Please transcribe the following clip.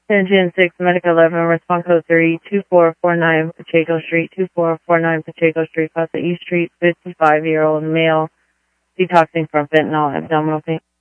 Engine 6, Medic 11, respond code 3, 2449 Pacheco Street, 2449 Pacheco Street, Casa East Street, 55-year-old male, detoxing from fentanyl, abdominal pain.